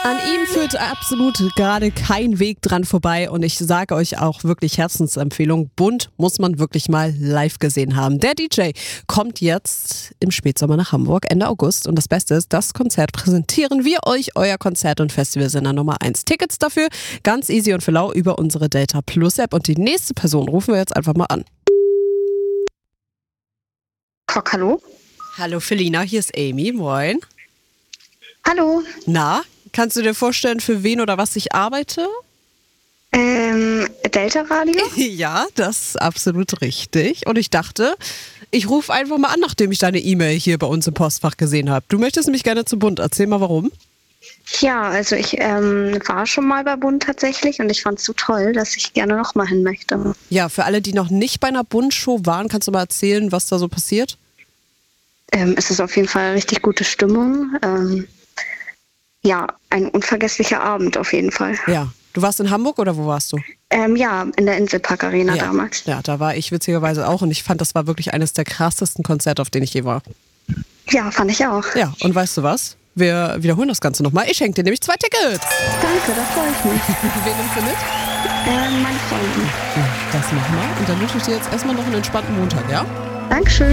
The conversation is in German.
An ihm führt absolut gerade kein Weg dran vorbei und ich sage euch auch wirklich Herzensempfehlung, Bunt muss man wirklich mal live gesehen haben. Der DJ kommt jetzt im Spätsommer nach Hamburg Ende August und das Beste ist, das Konzert präsentieren wir euch, euer Konzert- und Festivalsender Nummer 1. Tickets dafür ganz easy und für lau über unsere Delta Plus App und die nächste Person rufen wir jetzt einfach mal an. Kock, hallo? Hallo Felina, hier ist Amy, moin. Hallo. Na, kannst du dir vorstellen, für wen oder was ich arbeite? Delta Radio? Ja, das ist absolut richtig. Und ich dachte, ich rufe einfach mal an, nachdem ich deine E-Mail hier bei uns im Postfach gesehen habe. Du möchtest nämlich gerne zu Bunt. Erzähl mal, warum. Ja, also ich war schon mal bei Bund tatsächlich und ich fand es so toll, dass ich gerne noch mal hin möchte. Ja, für alle, die noch nicht bei einer Bund-Show waren, kannst du mal erzählen, was da so passiert? Es ist auf jeden Fall eine richtig gute Stimmung. Ja, ein unvergesslicher Abend auf jeden Fall. Ja. Du warst in Hamburg oder wo warst du? Ja, in der Inselpark Arena Ja. damals. Ja, da war ich witzigerweise auch und ich fand, das war wirklich eines der krassesten Konzerte, auf denen ich je war. Ja, fand ich auch. Ja, und weißt du was? Wir wiederholen das Ganze nochmal. Ich schenke dir nämlich 2 Tickets. Danke, da freue ich mich. Wen nimmst du mit? Meine Freundin. Ja, das machen wir. Und dann wünsche ich dir jetzt erstmal noch einen entspannten Montag, ja? Dankeschön.